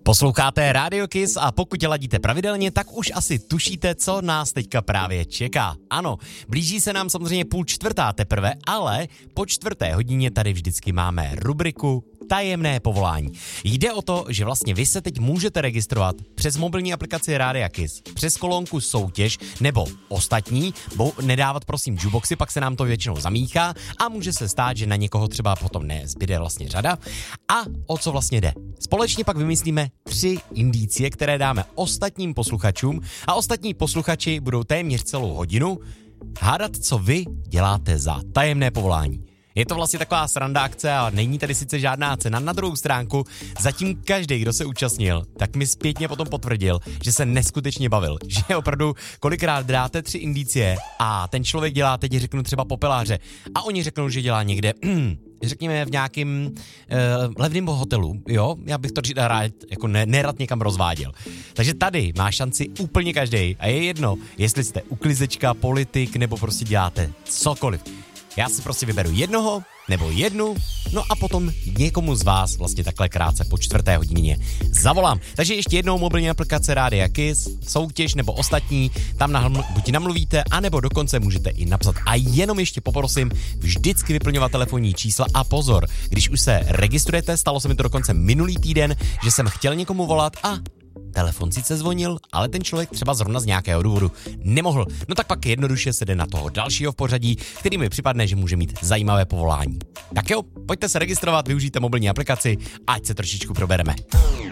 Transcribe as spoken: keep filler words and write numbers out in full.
Posloucháte Radio Kiss a pokud tě ladíte pravidelně, tak už asi tušíte, co nás teďka právě čeká. Ano, blíží se nám samozřejmě půl čtvrtá teprve, ale po čtvrté hodině tady vždycky máme rubriku Tajemné povolání. Jde o to, že vlastně vy se teď můžete registrovat přes mobilní aplikaci Rádia Kiss, přes kolonku soutěž nebo ostatní, bo nedávat prosím jukeboxy, pak se nám to většinou zamíchá a může se stát, že na někoho třeba potom nezbyde vlastně řada. A o co vlastně jde? Společně pak vymyslíme tři indicie, které dáme ostatním posluchačům a ostatní posluchači budou téměř celou hodinu hádat, co vy děláte za tajemné povolání. Je to vlastně taková sranda akce a není tady sice žádná cena. Na druhou stránku zatím každý, kdo se účastnil, tak mi zpětně potom potvrdil, že se neskutečně bavil. Že opravdu kolikrát dáte tři indicie a ten člověk dělá, teď řeknu třeba popeláře a oni řeknou, že dělá někde, řekněme v nějakým uh, levném hotelu, jo, já bych to rád, jako ne, nerad někam rozváděl. Takže tady má šanci úplně každý a je jedno, jestli jste uklizečka, politik nebo prostě děláte cokoliv. Já si prostě vyberu jednoho nebo jednu, no a potom někomu z vás vlastně takhle krátce po čtvrté hodině zavolám. Takže ještě jednou mobilní aplikace Rádia Kiss, soutěž nebo ostatní, tam nahl- buď namluvíte, anebo dokonce můžete i napsat. A jenom ještě poprosím vždycky vyplňovat telefonní čísla a pozor, když už se registrujete, stalo se mi to dokonce minulý týden, že jsem chtěl někomu volat a telefon sice zvonil, ale ten člověk třeba zrovna z nějakého důvodu nemohl. No tak pak jednoduše se jde na toho dalšího v pořadí, který mi připadne, že může mít zajímavé povolání. Tak jo, pojďte se registrovat, využijte mobilní aplikaci, ať se trošičku probereme.